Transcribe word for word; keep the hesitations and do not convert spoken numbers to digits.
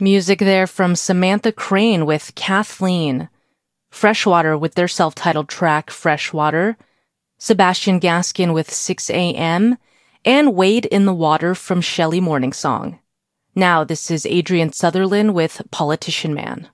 Music there from Samantha Crane with Kathleen, Freshwater with their self-titled track Freshwater, Sebastian Gaskin with six a.m., and Wade in the Water from Shelley Morningsong. Now this is Adrian Sutherland with Politician Man.